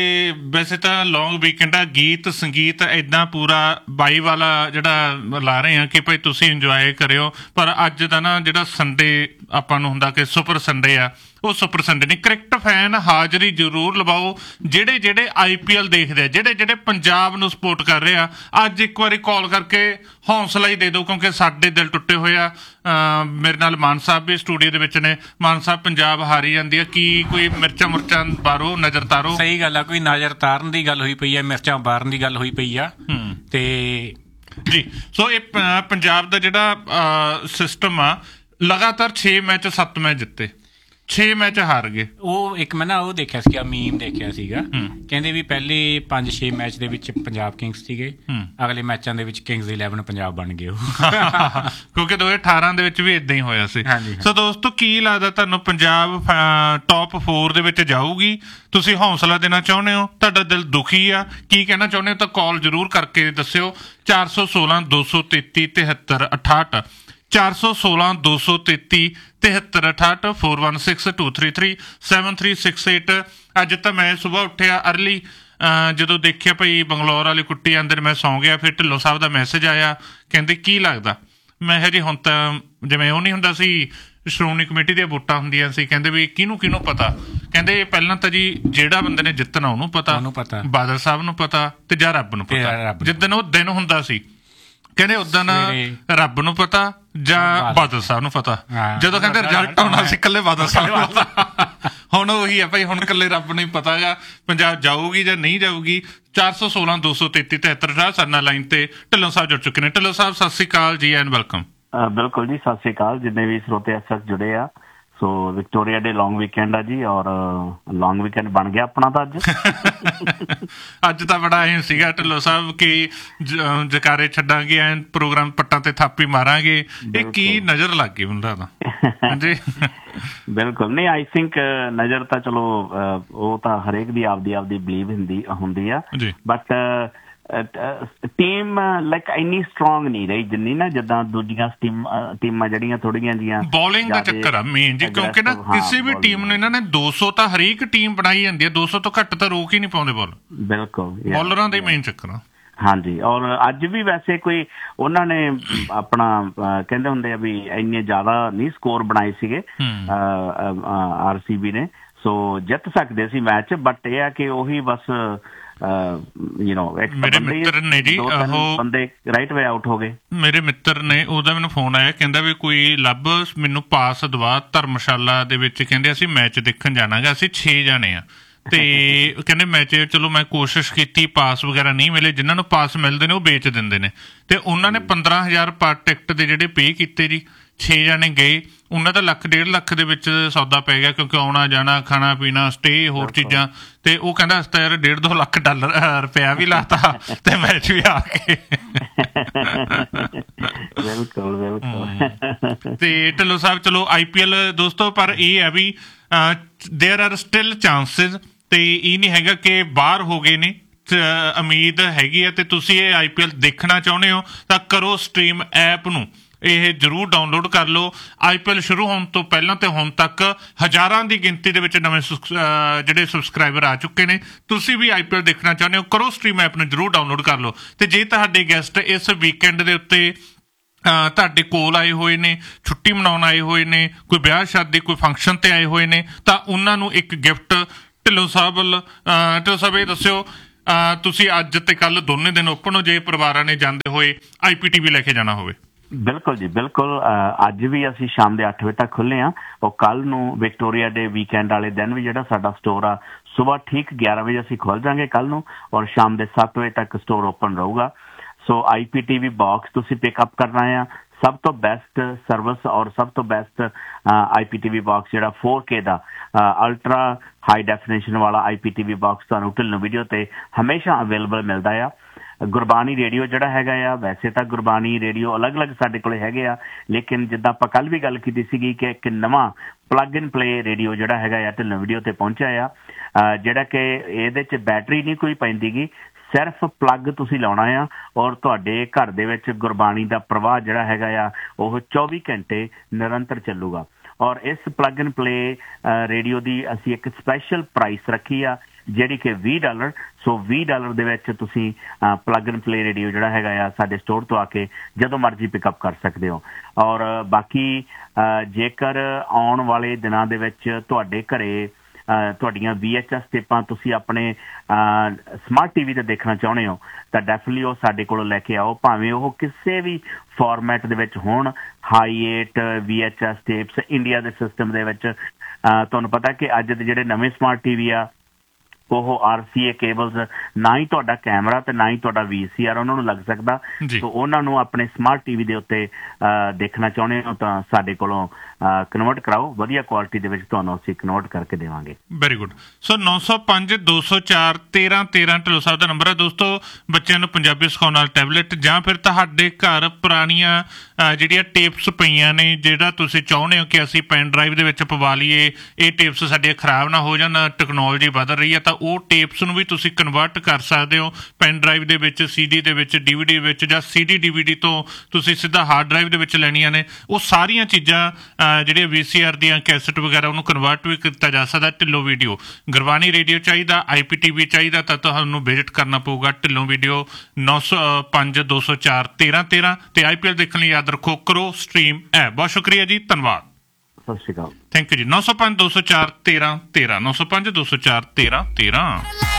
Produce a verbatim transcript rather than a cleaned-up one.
ਵੈਸੇ ਤਾਂ ਲੌਂਗ ਵੀਕਐਂਡ ਆ, ਗੀਤ ਸੰਗੀਤ ਇੱਦਾਂ ਪੂਰਾ ਬਾਈ ਵਾਲਾ ਜਿਹੜਾ ਲਾ ਰਹੇ ਹਾਂ ਕਿ ਭਾਈ ਤੁਸੀਂ ਇੰਜੋਏ ਕਰਿਓ। ਪਰ ਅੱਜ ਦਾ ਨਾ ਜਿਹੜਾ ਸੰਡੇ ਆਪਾਂ ਨੂੰ ਹੁੰਦਾ ਕਿ ਸੁਪਰ ਸੰਡੇ ਆ, ਉਹ ਸੁਪਰ ਸੰਡੇ ਨਹੀਂ। ਕ੍ਰਿਕਟ ਫੈਨ ਹਾਜ਼ਰੀ ਜ਼ਰੂਰ ਲਵਾਓ, ਜਿਹੜੇ ਜਿਹੜੇ ਆਈ ਪੀ ਐਲ ਦੇਖਦੇ ਆ, ਜਿਹੜੇ ਜਿਹੜੇ ਪੰਜਾਬ ਨੂੰ ਸਪੋਰਟ ਕਰ ਰਹੇ ਆ। ਅੱਜ ਇੱਕ ਵਾਰੀ ਕਾਲ ਕਰਕੇ ਹੌਸਲਾ ਹੀ ਦੇ ਦਿਓ, ਕਿਉਂਕਿ ਸਾਡੇ ਦਿਲ ਟੁੱਟੇ ਹੋਏ ਆ। ਮੇਰੇ ਨਾਲ ਮਾਨ ਸਾਹਿਬ ਵੀ ਸਟੂਡੀਓ ਦੇ ਵਿੱਚ ਨੇ। ਮਾਨ ਸਾਹਿਬ, ਪੰਜਾਬ ਹਾਰੀ ਜਾਂਦੀ ਆ, ਕੀ ਕੋਈ ਮਿਰਚਾਂ ਮੁਰਚਾਂ ਬਾਰੋ ਨਜ਼ਰ ਤਾਰੋ? ਸਹੀ ਗੱਲ ਆ, ਕੋਈ ਨਜ਼ਰ ਤਾਰਨ ਦੀ ਗੱਲ ਹੋਈ ਪਈ ਆ, ਮਿਰਚਾਂ ਬਾਰਨ ਦੀ ਗੱਲ ਹੋਈ ਪਈ ਆ। ਤੇ ਜੀ ਸੋ ਇਹ ਪੰਜਾਬ ਦਾ ਜਿਹੜਾ ਸਿਸਟਮ ਆ, ਲਗਾਤਾਰ ਛੇ ਮੈਚ ਸੱਤ ਮੈਚ ਜਿੱਤੇ, ਛੇ ਮੈਚ ਹਾਰ ਗਏ। ਉਹ ਇੱਕ ਮੈਂ ਨਾ ਉਹ ਦੇਖਿਆ ਸੀਗਾ, ਮੀਮ ਦੇਖਿਆ ਸੀਗਾ, ਕਹਿੰਦੇ ਵੀ ਪਹਿਲੇ ਪੰਜ ਛੇ ਮੈਚ ਦੇ ਵਿੱਚ ਪੰਜਾਬ ਕਿੰਗਸ ਸੀਗੇ, ਅਗਲੇ ਮੈਚਾਂ ਦੇ ਵਿੱਚ ਕਿੰਗਸ ਇਲੈਵਨ ਪੰਜਾਬ ਬਣ ਗਏ ਉਹ। ਕਿਉਂਕਿ ਦੋ ਹਜ਼ਾਰ ਅਠਾਰਾਂ ਦੇ ਵਿੱਚ ਵੀ ਏਦਾਂ ਹੀ ਹੋਇਆ ਸੀ। ਸੋ ਦੋਸਤੋ, ਕੀ ਲੱਗਦਾ ਤੁਹਾਨੂੰ, ਪੰਜਾਬ ਟੌਪ ਫੋਰ ਦੇ ਵਿੱਚ ਜਾਊਗੀ? ਤੁਸੀਂ ਹੌਸਲਾ ਦੇਣਾ ਚਾਹੁੰਦੇ ਹੋ? ਤੁਹਾਡਾ ਦਿਲ ਦੁਖੀ ਆ, ਕੀ ਕਹਿਣਾ ਚਾਹੁੰਦੇ ਹੋ? ਤਾਂ ਕਾਲ ਜ਼ਰੂਰ ਕਰਕੇ ਦੱਸਿਓ। ਚਾਰ ਸੌ ਸੋਲਾਂ ਦੋ ਸੌ ਤੇਤੀ ਤਿਹੱਤਰ ਅਠਾਹਠ ਚਾਰ ਸੌ ਸੋਲਾਂ ਦੋ ਸੌ ਤੇਤੀ ਤਿਹੱਤਰ ਅਠਾਹਠ four one six two three three seven three six eight. ਅੱਜ ਤਾਂ ਮੈਂ ਸੁਬਾਹ ਉੱਠਿਆ ਅਰਲੀ, ਜਦੋਂ ਦੇਖਿਆ ਭਾਈ ਬੰਗਲੌਰ ਵਾਲੀ ਕੁੱਟੀ ਆਉਂਦੇ ਨੇ, ਮੈਂ ਸੌਂ ਗਿਆ। ਫਿਰ ਢਿੱਲੋਂ ਸਾਹਿਬ ਦਾ ਮੈਸੇਜ ਆਇਆ, ਕਹਿੰਦੇ ਕੀ ਲੱਗਦਾ? ਮੈਂ ਕਿਹਾ ਜੀ ਹੁਣ ਤਾਂ ਜਿਵੇਂ ਉਹ ਨਹੀਂ ਹੁੰਦਾ ਸੀ, ਸ਼੍ਰੋਮਣੀ ਕਮੇਟੀ ਦੀਆਂ ਵੋਟਾਂ ਹੁੰਦੀਆਂ ਸੀ, ਕਹਿੰਦੇ ਵੀ ਕਿਹਨੂੰ ਕਿਹਨੂੰ ਪਤਾ। ਕਹਿੰਦੇ ਪਹਿਲਾਂ ਤਾਂ ਜੀ ਜਿਹੜਾ ਬੰਦੇ ਨੇ ਜਿੱਤਣਾ ਉਹਨੂੰ ਪਤਾ, ਬਾਦਲ ਸਾਹਿਬ ਨੂੰ ਪਤਾ ਤੇ ਜਾਂ ਰੱਬ ਨੂੰ ਪਤਾ। ਜਿੱਦਣ ਉਹ ਦਿਨ ਹੁੰਦਾ ਸੀ, ਕਹਿੰਦੇ ਉਦਣ ਰੱਬ ਨੂੰ ਪਤਾ ਜਾਂ ਬਾਦਲ ਸਾਹਿਬ ਨੂੰ ਪਤਾ। ਜਦੋਂ ਕਹਿੰਦੇ ਰਿਜ਼ਲਟ ਆਉਣਾ ਸੀ, ਇਕੱਲੇ ਬਾਦਲ ਸਾਹਿਬ ਨੂੰ ਪਤਾ। ਹੁਣ ਉਹੀ ਆ ਭਾਈ, ਹੁਣ ਇਕੱਲੇ ਰੱਬ ਨੂੰ ਹੀ ਪਤਾ ਗਾ ਪੰਜਾਬ ਜਾਊਗੀ ਜਾਂ ਨਹੀਂ ਜਾਊਗੀ। ਚਾਰ ਸੌ ਸੋਲਾਂ ਦੋ ਸੌ ਤੇਤੀ ਤਿਹੱਤਰ ਅਠਾਹਠ ਸਾਡਾ ਲਾਈਨ ਤੇ ਢਿੱਲੋਂ ਸਾਹਿਬ ਜੁੜ ਚੁੱਕੇ ਨੇ। ਢਿੱਲੋਂ ਸਾਹਿਬ, ਸਤਿ ਸ੍ਰੀ ਅਕਾਲ ਜੀ ਐਂਡ ਵੈਲਕਮ। ਬਿਲਕੁਲ ਜੀ, ਸਤਿ ਸ੍ਰੀ ਅਕਾਲ ਜਿੰਨੇ ਵੀ ਸਰੋਤੇ ਇਸ ਵਕਤ ਜੁੜੇ ਆ। ਸੋ ਵਿਕਟੋਰੀਆ ਡੇ ਲੌਂਗ ਵੀਕਐਂਡ ਆ ਜੀ, ਔਰ ਲੌਂਗ ਵੀਕਐਂਡ ਬਣ ਗਿਆ ਆਪਣਾ ਤਾਂ ਅੱਜ। ਅੱਜ ਤਾਂ ਬੜਾ ਇਹ ਸੀਗਾ ਢਿੱਲੋਂ ਸਾਹਿਬ ਕਿ ਜਕਾਰੇ ਛੱਡਾਂਗੇ, ਐ ਪ੍ਰੋਗਰਾਮ ਪੱਟਾਂ ਤੇ ਥਾਪੀ ਮਾਰਾਂਗੇ। ਇਹ ਕੀ ਨਜ਼ਰ ਲੱਗ ਗਈ ਹੁੰਦਾ ਤਾਂ? ਹਾਂਜੀ ਬਿਲਕੁਲ ਨਹੀਂ, ਆਈ ਥਿੰਕ ਨਜ਼ਰ ਤਾਂ ਚਲੋ ਉਹ ਤਾਂ ਹਰੇਕ ਦੀ ਆਪਦੀ ਆਪਦੀ ਬਿਲੀਵ ਹੁੰਦੀ ਹੁੰਦੀ ਆ, ਬਟ ਟੀਮ ਲਾਈਕ ਇੰਨੀ ਸਟਰੋਂਗ ਨਹੀਂ ਰਹੀ ਜਿੰਨੀ ਨਾ ਜਿੱਦਾਂ ਦੂਜੀਆਂ ਟੀਮਾਂ ਜਿਹੜੀਆਂ ਥੋੜੀਆਂ ਜਿਹੀਆਂ। ਬੋਲਿੰਗ ਦਾ ਚੱਕਰ ਆ ਮੇਨ ਜੀ, ਕਿਉਂਕਿ ਨਾ ਕਿਸੇ ਵੀ ਟੀਮ ਨੂੰ ਇਹਨਾਂ ਨੇ ਦੋ ਸੌ ਤਾਂ ਹਰੇਕ ਟੀਮ ਬਣਾਈ ਜਾਂਦੀ ਹੈ, ਦੋ ਸੌ ਤੋਂ ਘੱਟ ਤਾਂ ਰੋਕ ਹੀ ਨਹੀਂ ਪਾਉਂਦੇ ਬਾਲ। ਬਿਲਕੁਲ, ਬੋਲਰਾਂ ਦਾ ਹੀ ਮੇਨ ਚੱਕਰ ਆ। ਹਾਂਜੀ, ਔਰ ਅੱਜ ਵੀ ਵੈਸੇ ਕੋਈ ਉਹਨਾਂ ਨੇ ਆਪਣਾ ਕਹਿੰਦੇ ਹੁੰਦੇ ਆ ਵੀ ਇੰਨੇ ਜ਼ਿਆਦਾ ਨਹੀਂ ਸਕੋਰ ਬਣਾਏ ਸੀਗੇ ਆਰ ਸੀ ਬੀ ਨੇ, ਸੋ ਜਿੱਤ ਸਕਦੇ ਸੀ ਮੈਚ। ਬਟ ਇਹ ਆ ਕਿ ਉਹੀ ਬਸ ਮੇਰੇ ਮਿੱਤਰ ਨੇ ਜੀ, ਉਹ ਬੰਦੇ ਰਾਈਟ ਵੇ ਆਊਟ ਹੋ ਗਏ। ਮੇਰੇ ਮਿੱਤਰ ਨੇ, ਉਹਦਾ ਮੈਨੂੰ ਫੋਨ ਆਇਆ, ਕਹਿੰਦਾ ਵੀ ਕੋਈ ਲੱਭ ਮੈਨੂੰ ਪਾਸ ਦਵਾ ਧਰਮਸ਼ਾਲਾ ਦੇ ਵਿੱਚ, ਕਹਿੰਦੇ ਅਸੀਂ ਮੈਚ ਦੇਖਣ ਜਾਣਾਗਾ, ਅਸੀਂ ਛੇ ਜਾਣੇ ਆ। ਤੇ ਕਹਿੰਦੇ ਮੈਚ ਚਲੋ ਮੈਂ ਕੋਸ਼ਿਸ਼ ਕੀਤੀ, ਪਾਸ ਵਗੈਰਾ ਨਹੀਂ ਮਿਲੇ। ਜਿਹਨਾਂ ਨੂੰ ਪਾਸ ਮਿਲਦੇ ਨੇ ਉਹ ਵੇਚ ਦਿੰਦੇ ਨੇ, ਤੇ ਉਹਨਾਂ ਨੇ ਪੰਦਰਾਂ ਹਜ਼ਾਰ ਪਰ ਟਿਕਟ ਦੇ ਜਿਹੜੇ ਪੇ ਕੀਤੇ ਜੀ। ਛੇ ਜਾਣੇ ਗਏ, ਉਹਨਾਂ ਦਾ ਲੱਖ ਡੇਢ ਲੱਖ ਦੇ ਵਿੱਚ ਸੌਦਾ ਪੈ ਗਿਆ, ਕਿਉਂਕਿ ਆਉਣਾ ਜਾਣਾ, ਖਾਣਾ ਪੀਣਾ, ਸਟੇ, ਹੋਰ ਚੀਜ਼ਾਂ। ਤੇ ਉਹ ਕਹਿੰਦਾ ਅਸੀਂ ਤਾਂ ਯਾਰ ਡੇਢ ਦੋ ਲੱਖ ਡਾਲਰ ਰੁਪਇਆ ਵੀ ਲਾਤਾ ਤੇ ਮੈਚ ਵੀ ਆ ਕੇ। ਤੇ ਢਿੱਲੋਂ ਸਾਹਿਬ, ਚਲੋ ਆਈ ਪੀ ਐਲ ਦੋਸਤੋ, ਪਰ ਇਹ ਹੈ ਵੀ ਦੇਅਰ ਆਰ ਸਟਿਲ ਚਾਂਸਿਸ, ਤੇ ਇਹ ਨਹੀਂ ਹੈਗਾ ਕਿ ਬਾਹਰ ਹੋ ਗਏ ਨੇ, ਉਮੀਦ ਹੈਗੀ ਹੈ। ਤੇ ਤੁਸੀਂ ਇਹ ਆਈ ਪੀ ਐਲ ਦੇਖਣਾ ਚਾਹੁੰਦੇ ਹੋ ਤਾਂ ਕਰੋ ਸਟ੍ਰੀਮ ਐਪ ਨੂੰ, ਇਹ ਜ਼ਰੂਰ ਡਾਊਨਲੋਡ ਕਰ ਲਓ। ਆਈ ਪੀ ਐਲ ਸ਼ੁਰੂ ਹੋਣ ਤੋਂ ਪਹਿਲਾਂ ਤੇ ਹੁਣ ਤੱਕ ਹਜ਼ਾਰਾਂ ਦੀ ਗਿਣਤੀ ਦੇ ਵਿੱਚ ਨਵੇਂ ਜਿਹੜੇ ਸਬਸਕ੍ਰਾਈਬਰ ਆ ਚੁੱਕੇ ਨੇ। ਤੁਸੀਂ ਵੀ ਆਈ ਪੀ ਐਲ ਦੇਖਣਾ ਚਾਹੁੰਦੇ ਹੋ, ਕਰੋ ਸਟ੍ਰੀਮ ਐਪ ਨੂੰ ਜ਼ਰੂਰ ਡਾਊਨਲੋਡ ਕਰ ਲਓ। ਤੇ ਜੇ ਤੁਹਾਡੇ ਗੈਸਟ ਇਸ ਵੀਕਐਂਡ ਦੇ ਉੱਤੇ ਤੁਹਾਡੇ ਕੋਲ ਆਏ ਹੋਏ ਨੇ, ਛੁੱਟੀ ਮਨਾਉਣ ਆਏ ਹੋਏ ਨੇ, ਕੋਈ ਵਿਆਹ ਸ਼ਾਦੀ, ਕੋਈ ਫੰਕਸ਼ਨ ਤੇ ਆਏ ਹੋਏ ਨੇ, ਤਾਂ ਉਹਨਾਂ ਨੂੰ ਇੱਕ ਗਿਫਟ ਢਿੱਲੋਂ ਸਾਹਿਬ ਵੱਲ। ਢਿੱਲੋਂ ਸਾਹਿਬ, ਇਹ ਦੱਸਿਓ, ਤੁਸੀਂ ਅੱਜ ਤੇ ਕੱਲ ਦੋਨੇ ਦਿਨ ਓਪਨ ਹੋ, ਜੇ ਪਰਿਵਾਰਾਂ ਨੇ ਜਾਂਦੇ ਹੋਏ ਆਈ ਪੀ ਟੀ ਵੀ ਲੈ ਕੇ ਜਾਣਾ ਹੋਵੇ? ਬਿਲਕੁਲ ਜੀ, ਬਿਲਕੁਲ। ਅੱਜ ਵੀ ਅਸੀਂ ਸ਼ਾਮ ਦੇ ਅੱਠ ਵਜੇ ਤੱਕ ਖੁੱਲੇ ਹਾਂ, ਔਰ ਕੱਲ ਨੂੰ ਵਿਕਟੋਰੀਆ ਡੇ ਵੀਕਐਂਡ ਵਾਲੇ ਦਿਨ ਵੀ ਜਿਹੜਾ ਸਾਡਾ ਸਟੋਰ ਆ, ਸੁਬਾਹ ਠੀਕ ਗਿਆਰਾਂ ਵਜੇ ਅਸੀਂ ਖੁੱਲ ਜਾਵਾਂਗੇ ਕੱਲ ਨੂੰ, ਔਰ ਸ਼ਾਮ ਦੇ ਸੱਤ ਵਜੇ ਤੱਕ ਸਟੋਰ ਓਪਨ ਰਹੂਗਾ। ਸੋ ਆਈ ਪੀ ਟੀ ਵੀ ਬਾਕਸ ਤੁਸੀਂ ਪਿਕਅਪ ਕਰਨਾ ਆ, ਸਭ ਤੋਂ ਬੈਸਟ ਸਰਵਿਸ ਔਰ ਸਭ ਤੋਂ ਬੈਸਟ ਆਈ ਪੀ ਟੀ ਵੀ ਬਾਕਸ ਜਿਹੜਾ ਫੋਰ ਕੇ ਦਾ ਅਲਟਰਾ ਹਾਈ ਡੈਫੀਨੇਸ਼ਨ ਵਾਲਾ ਆਈ ਪੀ ਟੀ ਵੀ ਬਾਕਸ ਤੁਹਾਨੂੰ ਢਿੱਲੋਂ ਵੀਡੀਓ ਤੇ ਹਮੇਸ਼ਾ ਅਵੇਲੇਬਲ ਮਿਲਦਾ ਆ। ਗੁਰਬਾਣੀ ਰੇਡੀਓ ਜਿਹੜਾ ਹੈਗਾ ਆ, ਵੈਸੇ ਤਾਂ ਗੁਰਬਾਣੀ ਰੇਡੀਓ ਅਲੱਗ ਅਲੱਗ ਸਾਡੇ ਕੋਲ ਹੈਗੇ ਆ, ਲੇਕਿਨ ਜਿੱਦਾਂ ਆਪਾਂ ਕੱਲ ਵੀ ਗੱਲ ਕੀਤੀ ਸੀਗੀ ਕਿ ਇੱਕ ਨਵਾਂ ਪਲੱਗ ਇਨ ਪਲੇ ਰੇਡੀਓ ਜਿਹੜਾ ਹੈਗਾ ਆ ਢਿੱਲੋਂ ਵੀਡੀਓ ਤੇ ਪਹੁੰਚਿਆ ਆ, ਜਿਹੜਾ ਕਿ ਇਹਦੇ 'ਚ ਬੈਟਰੀ ਨਹੀਂ ਕੋਈ ਪੈਂਦੀ ਗੀ, ਸਿਰਫ ਪਲੱਗ ਤੁਸੀਂ ਲਾਉਣਾ ਆ, ਔਰ ਤੁਹਾਡੇ ਘਰ ਦੇ ਵਿੱਚ ਗੁਰਬਾਣੀ ਦਾ ਪ੍ਰਵਾਹ ਜਿਹੜਾ ਹੈਗਾ ਆ ਉਹ ਚੌਵੀ ਘੰਟੇ ਨਿਰੰਤਰ ਚੱਲੂਗਾ। ਔਰ ਇਸ ਪਲੱਗ ਇਨ ਪਲੇ ਰੇਡੀਓ ਦੀ ਅਸੀਂ ਇੱਕ ਸਪੈਸ਼ਲ ਪ੍ਰਾਈਸ ਰੱਖੀ ਆ, ਜਿਹੜੀ ਕਿ ਵੀਹ ਡਾਲਰ ਸੋ ਵੀਹ ਡਾਲਰ ਦੇ ਵਿੱਚ ਤੁਸੀਂ ਪਲੱਗ ਐਂਡ ਪਲੇ ਰੇਡੀਓ ਜਿਹੜਾ ਹੈਗਾ ਆ ਸਾਡੇ ਸਟੋਰ ਤੋਂ ਆ ਕੇ ਜਦੋਂ ਮਰਜ਼ੀ ਪਿਕਅਪ ਕਰ ਸਕਦੇ ਹੋ। ਔਰ ਬਾਕੀ ਜੇਕਰ ਆਉਣ ਵਾਲੇ ਦਿਨਾਂ ਦੇ ਵਿੱਚ ਤੁਹਾਡੇ ਘਰੇ ਤੁਹਾਡੀਆਂ ਵੀ ਐਚ ਐਸ ਟੇਪਾਂ ਤੁਸੀਂ ਆਪਣੇ ਸਮਾਰਟ ਟੀ ਵੀ 'ਤੇ ਦੇਖਣਾ ਚਾਹੁੰਦੇ ਹੋ ਤਾਂ ਡੈਫੀਨਿਟਲੀ ਉਹ ਸਾਡੇ ਕੋਲੋਂ ਲੈ ਕੇ ਆਓ, ਭਾਵੇਂ ਉਹ ਕਿਸੇ ਵੀ ਫਾਰਮੈਟ ਦੇ ਵਿੱਚ ਹੋਣ। High eight V H S ਟੇਪਸ India ਦੇ ਸਿਸਟਮ ਦੇ ਵਿੱਚ ਤੁਹਾਨੂੰ ਪਤਾ ਕਿ ਅੱਜ ਦੇ ਜਿਹੜੇ ਨਵੇਂ ਸਮਾਰਟ ਟੀ ਵੀ ਆ ਉਹ ਆਰ ਸੀ ਏ ਕੇਬਲਸ ਨਾ ਹੀ ਤੁਹਾਡਾ ਕੈਮਰਾ ਤੇ ਨਾ ਹੀ ਤੁਹਾਡਾ ਵੀ ਸੀ ਆਰ ਉਹਨਾਂ ਨੂੰ ਲੱਗ ਸਕਦਾ। ਸੋ ਉਹਨਾਂ ਨੂੰ ਆਪਣੇ ਸਮਾਰਟ ਟੀ ਵੀ ਦੇ ਉੱਤੇ ਦੇਖਣਾ ਚਾਹੁੰਦੇ ਹੋ ਤਾਂ ਸਾਡੇ ਕੋਲੋਂ ਕਨਵਰਟ ਕਰਾਓ, ਵਧੀਆ ਕੁਆਲਿਟੀ ਦੇ ਵਿੱਚ ਤੁਹਾਨੂੰ ਅਸੀਂ ਕਨਵਰਟ ਕਰਕੇ ਦੇਵਾਂਗੇ। Very good. ਸੋ ਨੌ ਸੌ ਪੰਜ ਦੋ ਸੌ ਚਾਰ ਤੇਰਾਂ ਤੇਰਾਂ ਢਿੱਲੋਂ ਸਾਹਿਬ ਦਾ ਨੰਬਰ ਹੈ ਦੋਸਤੋ। ਬੱਚਿਆਂ ਨੂੰ ਪੰਜਾਬੀ ਸਿਖਾਉਣ ਵਾਲਾ ਟੈਬਲੇਟ ਜਾਂ ਫਿਰ ਤੁਹਾਡੇ ਘਰ ਪੁਰਾਣੀਆਂ ਜਿਹੜੀਆਂ ਟੇਪਸ ਪਈਆਂ ਨੇ, ਜਿਹੜਾ ਤੁਸੀਂ ਚਾਹੁੰਦੇ ਹੋ ਕਿ ਅਸੀਂ ਪੈਨ ਡਰਾਈਵ ਦੇ ਵਿੱਚ ਪਵਾ ਲਈਏ, ਇਹ ਟੇਪਸ ਸਾਡੀਆਂ ਖਰਾਬ ਨਾ ਹੋ ਜਾਣ, ਟੈਕਨੋਲੋਜੀ ਵੱਧ ਰਹੀ ਹੈ ਤਾਂ ਉਹ ਟੇਪਸ ਨੂੰ ਵੀ ਤੁਸੀਂ ਕਨਵਰਟ ਕਰ ਸਕਦੇ ਹੋ ਪੈਨ ਡਰਾਈਵ ਦੇ ਵਿੱਚ, ਸੀ ਡੀ ਦੇ ਵਿੱਚ, ਡੀ ਵੀ ਡੀ ਵਿੱਚ, ਜਾਂ ਸੀ ਡੀ ਡੀ ਵੀ ਡੀ ਤੋਂ ਤੁਸੀਂ ਸਿੱਧਾ ਹਾਰਡ ਡਰਾਈਵ ਦੇ ਵਿੱਚ ਲੈਣੀਆਂ ਨੇ। ਉਹ ਸਾਰੀਆਂ ਚੀਜ਼ਾਂ ਜਿਹੜੀਆਂ ਵੀ ਸੀ ਆਰ ਦੀਆਂ ਕੈਸਟ ਵਗੈਰਾ ਉਹਨੂੰ ਕਨਵਰਟ ਵੀ ਕੀਤਾ ਜਾ ਸਕਦਾ। ਢਿੱਲੋਂ ਵੀਡੀਓ ਗੁਰਬਾਣੀ ਰੇਡੀਓ ਚਾਹੀਦਾ, ਆਈ ਪੀ ਟੀ ਵੀ ਚਾਹੀਦਾ ਤਾਂ ਤੁਹਾਨੂੰ ਵਿਜ਼ਿਟ ਕਰਨਾ ਪਊਗਾ ਢਿੱਲੋਂ ਵੀਡੀਓ ਨੌ ਸੌ ਪੰਜ ਦੋ ਸੌ ਚਾਰ ਤੇਰਾਂ ਤੇਰਾਂ। ਤੇ ਆਈ ਪੀ ਐਲ ਦੇਖਣ ਲਈ ਯਾਦ ਰੱਖੋ ਕਰੋ ਸਟ੍ਰੀਮ ਐਪ। ਬਹੁਤ ਸ਼ੁਕਰੀਆ ਜੀ, ਧੰਨਵਾਦ, ਸਤਿ ਸ਼੍ਰੀ ਅਕਾਲ, ਥੈਂਕ ਯੂ ਜੀ। ਨੌ ਸੌ ਪੰਜ ਦੋ ਸੌ ਚਾਰ ਤੇਰਾਂ ਤੇਰਾਂ ਨੌ ਸੌ ਪੰਜ ਦੋ ਸੌ ਚਾਰ ਤੇਰਾਂ ਤੇਰਾਂ।